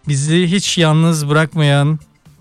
bizi hiç yalnız bırakmayan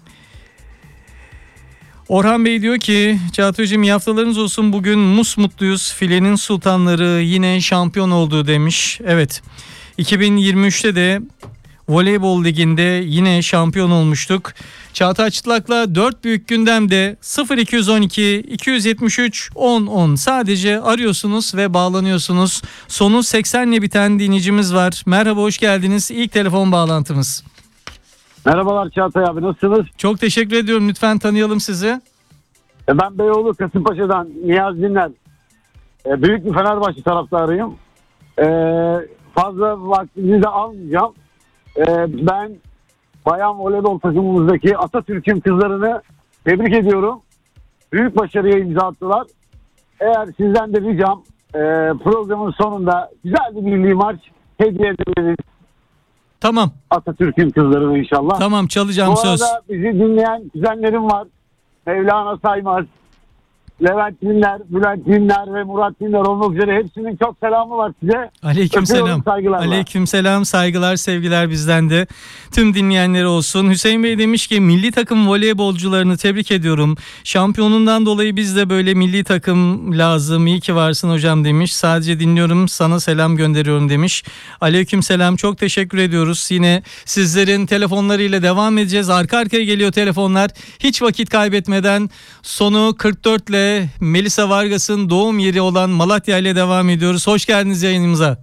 Orhan Bey diyor ki Çağatay Hocam iyi haftalarınız olsun, bugün musmutluyuz, filenin sultanları yine şampiyon oldu demiş. Evet, 2023'te de Voleybol Ligi'nde yine şampiyon olmuştuk. Çağatay Çıtlak'la 4 büyük gündemde 0212 273 10 sadece arıyorsunuz ve bağlanıyorsunuz. Sonu 80 ile biten dinleyicimiz var. Merhaba, hoş geldiniz. İlk telefon bağlantımız. Merhabalar Çağatay abi, nasılsınız? Çok teşekkür ediyorum. Lütfen tanıyalım sizi. Ben Beyoğlu Kasımpaşa'dan Niyaz Dinler. Büyük bir Fenerbahçe taraftarıyım. Fazla vaktinizi de almayacağım. Ben bayan voleybol takımımızdaki Atatürk'ün kızlarını tebrik ediyorum. Büyük başarıya imza attılar. Eğer sizden de ricam programın sonunda güzel bir milli marş hediye edebiliriz. Tamam. Atatürk'ün kızlarını inşallah. Tamam, çalacağım söz. Bu arada bizi dinleyen kuzenlerim var. Mevlana Saymaz, Levent Dinler, Bülent Dinler ve Murat Dinler olmak üzere hepsinin çok selamı var size. Aleykümselam. Saygılarla. Aleykümselam, saygılar, sevgiler bizden de. Tüm dinleyenlere olsun. Hüseyin Bey demiş ki milli takım voleybolcularını tebrik ediyorum. Şampiyonundan dolayı biz de böyle milli takım lazım. İyi ki varsın hocam demiş. Sadece dinliyorum, sana selam gönderiyorum demiş. Aleykümselam, çok teşekkür ediyoruz. Yine sizlerin telefonlarıyla devam edeceğiz. Arka arkaya geliyor telefonlar. Hiç vakit kaybetmeden sonu 44 ile Melisa Vargas'ın doğum yeri olan Malatya ile devam ediyoruz. Hoş geldiniz yayınımıza.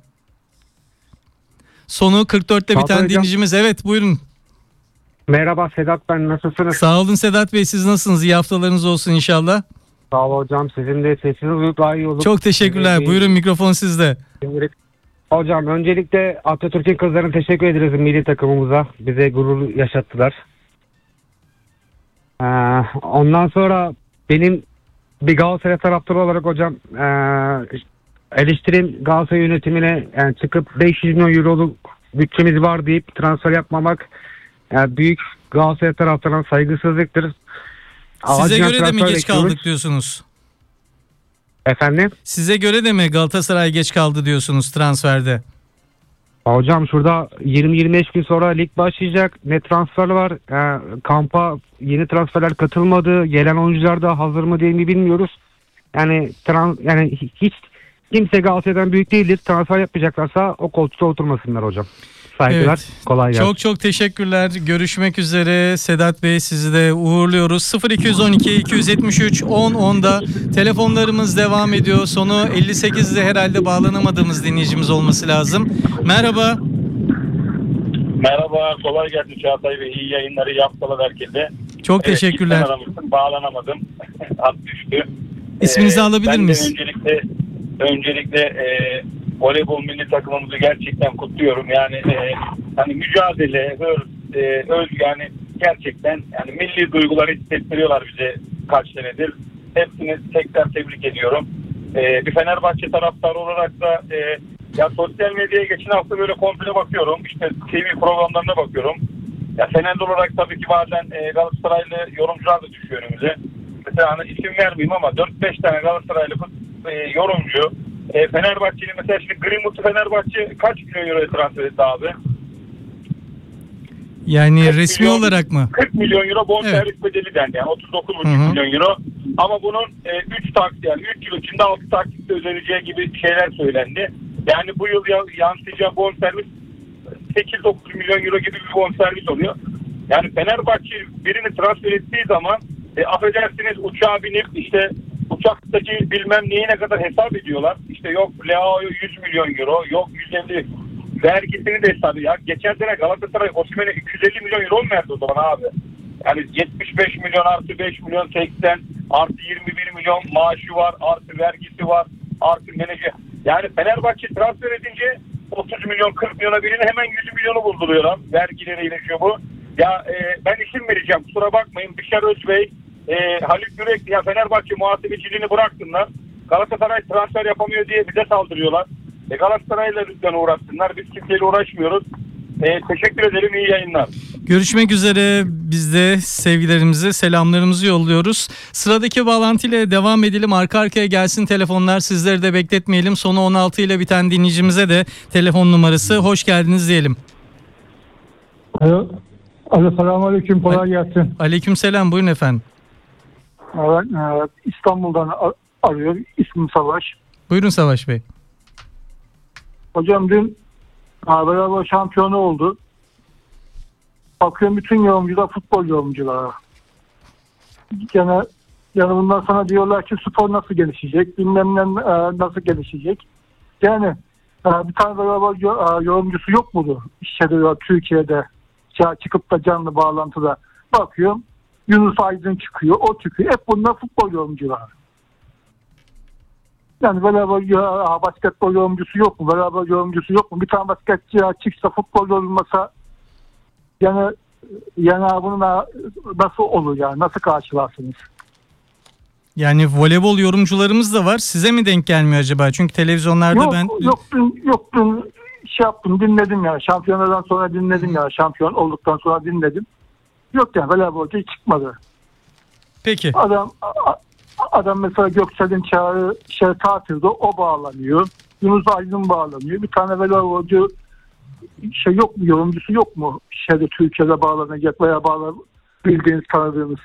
Sonu 44'te biten dinleyicimiz. Evet, buyurun. Merhaba Sedat, ben, nasılsınız? Sağ olun Sedat Bey, siz nasılsınız? İyi haftalarınız olsun inşallah. Sağ olun hocam, sizin de sesiniz daha iyi olur. Çok teşekkürler. Buyurun, mikrofon sizde. Hocam öncelikle Atatürk'ün kızlarına teşekkür ederiz, milli takımımıza. Bize gurur yaşattılar. Ondan sonra benim bir Galatasaray taraftarı olarak hocam eleştirim Galatasaray yönetimine, yani çıkıp 500 milyon euroluk bütçemiz var deyip transfer yapmamak büyük Galatasaray taraftarına saygısızlıktır. Size Acilen göre de mi transfer geç bekliyoruz. kaldık diyorsunuz? Efendim? Size göre de mi Galatasaray geç kaldı diyorsunuz transferde? Hocam şurada 20-25 gün sonra lig başlayacak. Ne transfer var? Kampa yeni transferler katılmadı. Gelen oyuncular da hazır mı değil mi bilmiyoruz. Yani hiç kimse Galatasaray'dan büyük değildir. Transfer yapacaklarsa o koltukta oturmasınlar hocam. Saygılar. Evet. Kolay gelsin. Çok teşekkürler. Görüşmek üzere. Sedat Bey, sizi de uğurluyoruz. 0212 273 10'da telefonlarımız devam ediyor. Sonu 58'de herhalde bağlanamadığımız dinleyicimiz olması lazım. Merhaba. Merhaba, kolay gelsin Çağatay Bey. İyi yayınları, iyi haftalar herkese. Çok teşekkürler. Bağlanamadım. Hat düştü. İsminizi alabilir miyiz? Öncelikle voleybol milli takımımızı gerçekten kutluyorum. Yani hani mücadele, yani gerçekten yani milli duyguları hissettiriyorlar bize kaç senedir. Hepsini tekrar tebrik ediyorum. Bir Fenerbahçe taraftarı olarak da ya sosyal medyaya geçen hafta böyle komple bakıyorum. İşte TV programlarına bakıyorum. Ya Fenerli olarak tabii ki bazen Galatasaraylı yorumcular da düşüyor önümüze. Mesela hani isim vermeyeyim ama 4-5 tane Galatasaraylı yorumcu Fenerbahçe'nin mesela şimdi Greenwood'u Fenerbahçe kaç milyon euroya transfer etti abi? Yani resmi olarak mı? 40 milyon euro bonservis evet. bedeli dendi. Yani 39,5 milyon euro. Ama bunun 3 taksit, yani 3 yıl içinde 6 taksitle ödeneceği gibi şeyler söylendi. Yani bu yıl yansıyacağı bonservis 8-9 milyon euro gibi bir bonservis oluyor. Yani Fenerbahçe birini transfer ettiği zaman affedersiniz uçağa binip işte uçaktaki bilmem neyine kadar hesap ediyorlar. İşte yok Leao'ya 100 milyon euro, yok 150 vergisini de hesap ediyor. Geçen sene Galatasaray Osimhen'e 250 milyon euro mu verdi o zaman abi? Yani 75 milyon artı 5 milyon 80 artı 21 milyon maaşı var, artı vergisi var, artı menajer. Yani Fenerbahçe transfer edince 30 milyon 40 milyona birini hemen 100 milyonu bulduruyorlar. Vergileriyle şu bu. Ya ben isim vereceğim, kusura bakmayın. Bişar Özbey, Haluk Yürek, ya Fenerbahçe muhasebeciliğini bıraksınlar. Galatasaray transfer yapamıyor diye bize saldırıyorlar. Galatasaray'la lütfen uğraşsınlar. Biz kimseyle uğraşmıyoruz. Teşekkür ederim. İyi yayınlar. Görüşmek üzere. Biz de sevgilerimizi, selamlarımızı yolluyoruz. Sıradaki bağlantıyla devam edelim. Arka arkaya gelsin telefonlar. Sizleri de bekletmeyelim. Sonu 16 ile biten dinleyicimize de telefon numarası. Hoş geldiniz diyelim. Alo, selamünaleyküm, kolay gelsin. Aleykümselam, buyurun efendim. Evet, İstanbul'dan arıyor, ismim Savaş. Buyurun Savaş Bey. Hocam dün beraber şampiyonu oldu. Bakıyorum bütün yorumcular futbol yorumcuları. Yani bundan sonra diyorlar ki spor nasıl gelişecek, bilmem ne nasıl gelişecek. Yani bir tane beraber yorumcusu yok mudur? Türkiye'de çıkıp da canlı bağlantıda bakıyorum. Yunus Aydın çıkıyor, o çıkıyor. Hep bunlar futbol yorumcuları. Yani beraber basketbol yorumcusu yok mu? Beraber yorumcusu yok mu? Bir tane basketçi çıksa, futbol yorulmasa yani bunu nasıl olur yani? Nasıl karşılarsınız? Yani voleybol yorumcularımız da var. Size mi denk gelmiyor acaba? Çünkü televizyonlarda Yok dün şey yaptım, dinledim yani. Şampiyonadan sonra dinledim yani. Şampiyon olduktan sonra dinledim. Yok yani voleybolcu çıkmadı. Peki. Adam mesela Göksel'in çağrı tatilde, o bağlanıyor. Yunus Aydın bağlanıyor. Bir tane voleybolcu yok mu, yorumcusu yok mu? Türkiye'de bağlanacak veya bildiğiniz, tanıdığınız.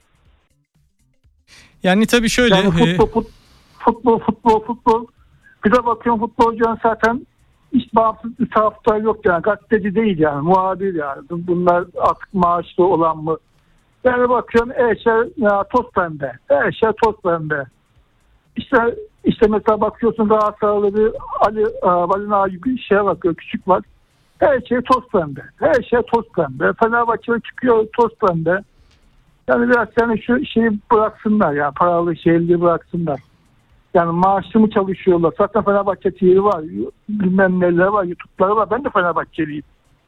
Yani tabii şöyle. Yani futbol. Bir de bakıyorum futbolcuların zaten hiç bağımsız bir taraftar yok yani. Gazeteci değil yani. Muhabir yani. Bunlar artık maaşlı olan mı? Yani bakıyorum toz pembe. Toz pembe. İşte mesela bakıyorsun Galatasaraylı bir Ali Naci bir şeye bakıyor. Küçük var. Her şey toz pembe. Her şey toz pembe. Fenerbahçe çıkıyor toz pembe. Yani biraz şu şeyi bıraksınlar ya. Paralı şeyleri bıraksınlar. Yani maaşlı mı çalışıyorlar? Zaten Fenerbahçe TV var. Bilmem neler var. YouTube'ları var. Ben de Fenerbahçeliyim.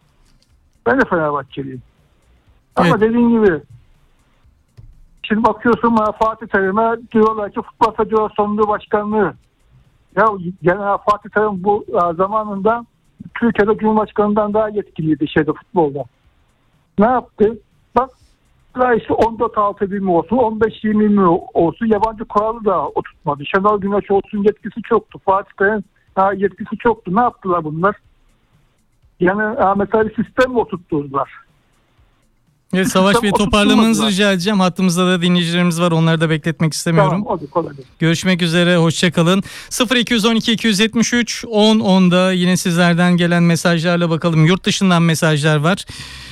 Ama Evet. dediğin gibi şimdi bakıyorsun Fatih Terim'e diyorlar ki Futbol Federasyonu Başkanlığı. Ya genel Fatih Terim bu zamanında Türkiye'de Cumhurbaşkanı'ndan daha yetkiliydi futbolda. Ne yaptı? Bak işte 14-6 bin mi olsun, 15-20 mi olsun, yabancı kuralı da oturtmadı. Şenol Güneş olsun yetkisi çoktu. Fatih Terim yetkisi çoktu. Ne yaptılar bunlar? Yani mesela bir sistem mi oturtturdular? Evet, Savaş Bey, toparlamanızı rica edeceğim. Hattımızda da dinleyicilerimiz var. Onları da bekletmek istemiyorum. Tamam, hadi kolay gelsin. Görüşmek üzere. Hoşçakalın. 0212 273 10'da yine sizlerden gelen mesajlarla bakalım. Yurt dışından mesajlar var.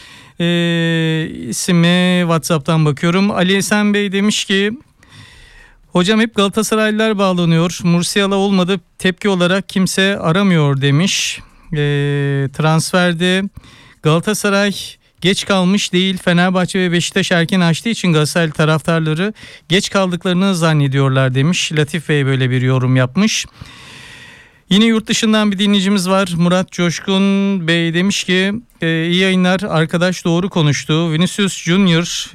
İsmi WhatsApp'tan bakıyorum. Ali Esen Bey demiş ki hocam hep Galatasaraylılar bağlanıyor. Musiala olmadı, tepki olarak kimse aramıyor demiş. Transferde Galatasaray geç kalmış değil. Fenerbahçe ve Beşiktaş erken açtığı için Galatasaray taraftarları geç kaldıklarını zannediyorlar demiş. Latif Bey böyle bir yorum yapmış. Yine yurt dışından bir dinleyicimiz var. Murat Coşkun Bey demiş ki iyi yayınlar, arkadaş doğru konuştu. Vinicius Junior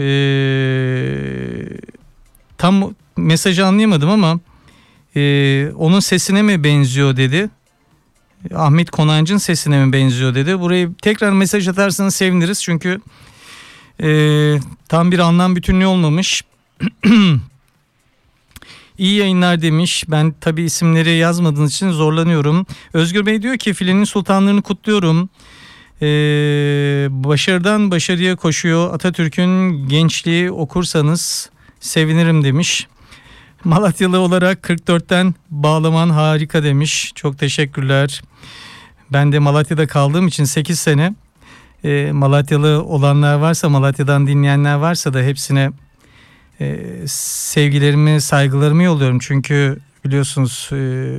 tam mesajı anlayamadım ama onun sesine mi benziyor dedi. Ahmet Konancı'nın sesine mi benziyor dedi. Buraya tekrar mesaj atarsanız seviniriz. Çünkü tam bir anlam bütünlüğü olmamış. İyi yayınlar demiş. Ben tabii isimleri yazmadığınız için zorlanıyorum. Özgür Bey diyor ki filenin sultanlarını kutluyorum. Başarıdan başarıya koşuyor. Atatürk'ün gençliği okursanız sevinirim demiş. Malatyalı olarak 44'ten bağlaman harika demiş. Çok teşekkürler. Ben de Malatya'da kaldığım için 8 sene. Malatyalı olanlar varsa, Malatya'dan dinleyenler varsa da hepsine sevgilerimi, saygılarımı yolluyorum. Çünkü biliyorsunuz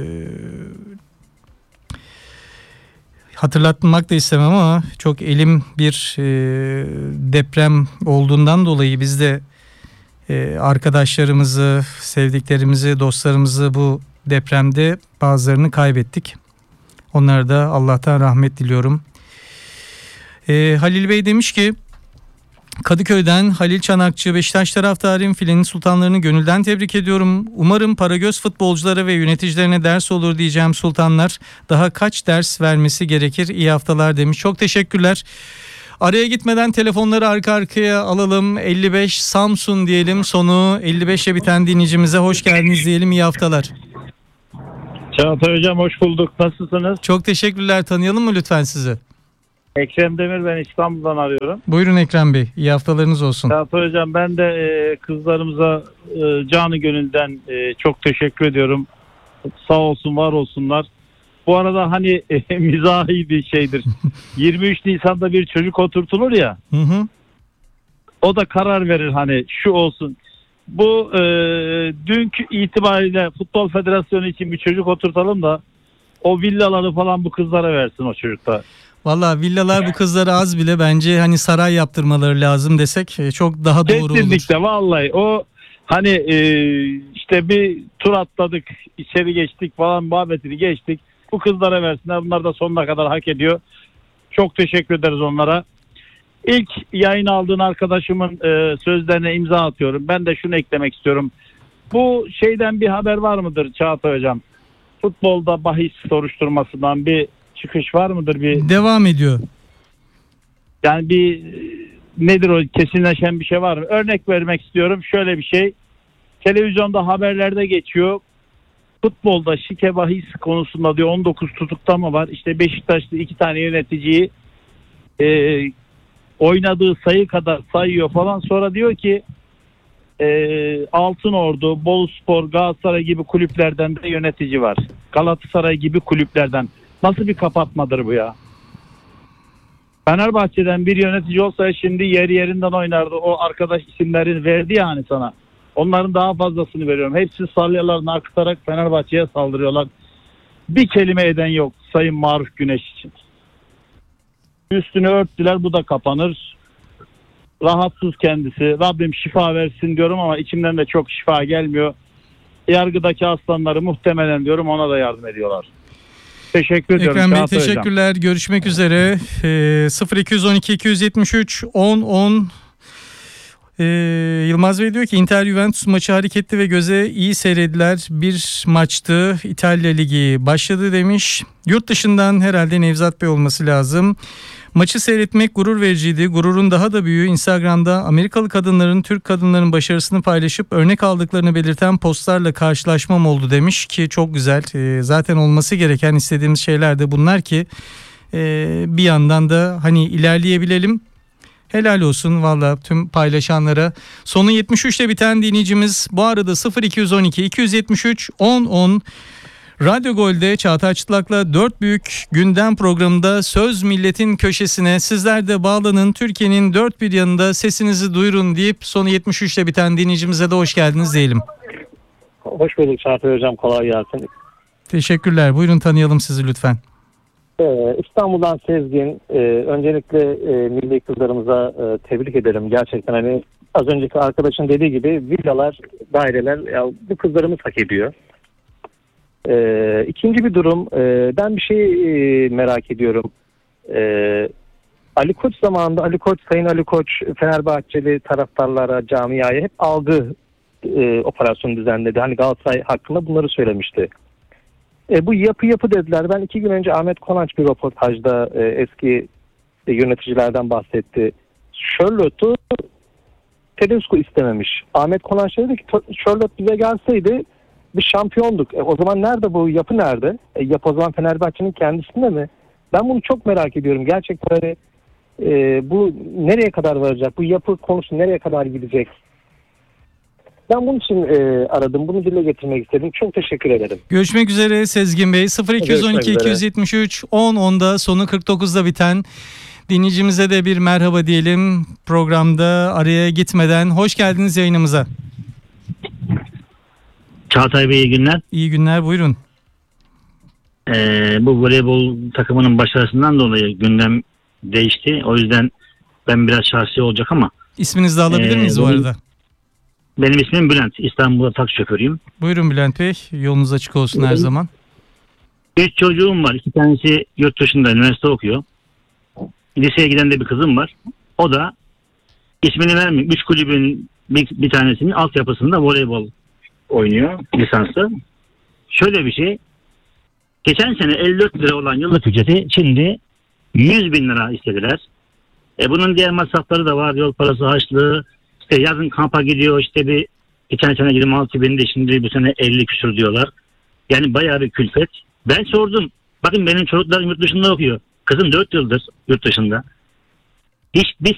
hatırlatmak da istemem ama çok elim bir deprem olduğundan dolayı biz de arkadaşlarımızı, sevdiklerimizi, dostlarımızı bu depremde bazılarını kaybettik. Onlara da Allah'tan rahmet diliyorum. Halil Bey demiş ki Kadıköy'den Halil Çanakçı, Beşiktaş taraftarıyım, filenin sultanlarını gönülden tebrik ediyorum. Umarım paragöz futbolculara ve yöneticilerine ders olur diyeceğim sultanlar. Daha kaç ders vermesi gerekir? İyi haftalar demiş. Çok teşekkürler. Araya gitmeden telefonları arka arkaya alalım. 55 Samsun diyelim, sonu 55'e biten dinleyicimize hoş geldiniz diyelim. İyi haftalar. Çağatay Hocam hoş bulduk. Nasılsınız? Çok teşekkürler. Tanıyalım mı lütfen sizi? Ekrem Demir, ben İstanbul'dan arıyorum. Buyurun Ekrem Bey. İyi haftalarınız olsun. Çağatay Hocam, ben de kızlarımıza canı gönülden çok teşekkür ediyorum. Sağ olsun, var olsunlar. Bu arada hani mizahi bir şeydir. 23 Nisan'da bir çocuk oturtulur ya. Hı hı. O da karar verir, hani şu olsun. Bu dünkü itibariyle Futbol Federasyonu için bir çocuk oturtalım da o villaları falan bu kızlara versin o çocuklar. Valla villalar bu kızlara az bile, bence hani saray yaptırmaları lazım desek çok daha doğru olur. Kesinlikle, vallahi o hani işte bir tur atladık, içeri geçtik falan, muhabbetini geçtik. Bu kızlara versinler, bunlar da sonuna kadar hak ediyor. Çok teşekkür ederiz onlara. İlk yayın aldığın arkadaşımın sözlerine imza atıyorum. Ben de şunu eklemek istiyorum. Bu şeyden bir haber var mıdır Çağatay Hocam? Futbolda bahis soruşturmasından bir çıkış var mıdır? Devam ediyor. Yani bir nedir o, kesinleşen bir şey var mı? Örnek vermek istiyorum. Şöyle bir şey. Televizyonda haberlerde geçiyor. Futbolda şike bahis konusunda diyor 19 tutuklama var. İşte Beşiktaşlı 2 tane yöneticiyi oynadığı sayı kadar sayıyor falan. Sonra diyor ki Altınordu, Boluspor, Galatasaray gibi kulüplerden de yönetici var. Galatasaray gibi kulüplerden. Nasıl bir kapatmadır bu ya? Fenerbahçe'den bir yönetici olsa şimdi yerinden oynardı. O arkadaş isimlerini verdi yani sana. Onların daha fazlasını veriyorum. Hepsi salyalarını aktarak Fenerbahçe'ye saldırıyorlar. Bir kelime eden yok Sayın Maruf Güneş için. Üstünü örttüler, bu da kapanır. Rahatsız kendisi. Rabbim şifa versin diyorum ama içimden de çok şifa gelmiyor. Yargıdaki aslanları muhtemelen diyorum ona da yardım ediyorlar. Teşekkür ediyorum. Ekrem Bey Çağatay Hocam. teşekkürler. Görüşmek üzere. 0212 273 10 10. Yılmaz Bey diyor ki Inter Juventus maçı hareketli ve göze iyi seyrediler. Bir maçtı. İtalya Ligi başladı demiş. Yurt dışından herhalde Nevzat Bey olması lazım. Maçı seyretmek gurur vericiydi. Gururun daha da büyüğü Instagram'da Amerikalı kadınların Türk kadınların başarısını paylaşıp örnek aldıklarını belirten postlarla karşılaşmam oldu demiş ki çok güzel. Zaten olması gereken, istediğimiz şeyler de bunlar ki bir yandan da hani ilerleyebilelim. Helal olsun valla tüm paylaşanlara. Sonu 73'te biten dinleyicimiz bu arada 0212 273 10 10. Radyo Gol'de Çağatay Çıtlak'la 4 büyük gündem programında Söz Milletin köşesine sizler de bağlanın. Türkiye'nin dört bir yanında sesinizi duyurun deyip sonu 73'te biten dinleyicimize de hoş geldiniz diyelim. Hoş bulduk Çağatay Hocam, kolay gelsin. Teşekkürler. Buyurun tanıyalım sizi lütfen. İstanbul'dan Sezgin. Öncelikle milli kızlarımıza tebrik ederim. Gerçekten hani az önceki arkadaşın dediği gibi villalar, daireler ya bu kızlarımız hak ediyor. İkinci bir durum, ben bir şey merak ediyorum. Ali Koç zamanında Sayın Ali Koç Fenerbahçeli taraftarlara, camiaya hep algı operasyonu düzenledi. Hani Galatasaray hakkında bunları söylemişti. Bu yapı dediler. Ben 2 gün önce Ahmet Konaç bir röportajda eski yöneticilerden bahsetti. Charlotte'u Tedesco istememiş. Ahmet Konaç dedi ki Charlotte bize gelseydi biz şampiyonduk. O zaman nerede bu yapı, nerede? Yapı o zaman Fenerbahçe'nin kendisinde mi? Ben bunu çok merak ediyorum. Gerçekten hani, bu nereye kadar varacak? Bu yapı konusu nereye kadar gidecek? Ben bunun için aradım. Bunu dile getirmek istedim. Çok teşekkür ederim. Görüşmek üzere Sezgin Bey. 0212 273 10 10'da sonu 49'da biten dinleyicimize de bir merhaba diyelim. Programda araya gitmeden hoş geldiniz yayınımıza. Çağatay Bey iyi günler. İyi günler, buyurun. Bu voleybol takımının başarısından dolayı gündem değişti. O yüzden ben biraz şahsi olacak ama. İsminizi de alabilir miyiz bu arada? Benim ismim Bülent. İstanbul'da taksi şoförüyüm. Buyurun Bülent Bey. Yolunuz açık olsun her zaman. 3 çocuğum var. 2 tanesi yurt dışında üniversite okuyor. Liseye giden de bir kızım var. O da ismini vermeyeyim. 3 kulübün bir tanesinin altyapısında voleybol oynuyor lisanslı. Şöyle bir şey. Geçen sene 54 lira olan yıllık ücreti şimdi 100 bin lira istediler. Bunun diğer masrafları da var. Yol parası, harçlığı. İşte yazın kampa gidiyor. İşte bir geçen sene 26 bin de şimdi bu sene 50 küsur diyorlar. Yani bayağı bir külfet. Ben sordum. Bakın benim çocuklarım yurt dışında okuyor. Kızım 4 yıldır yurt dışında. Hiçbir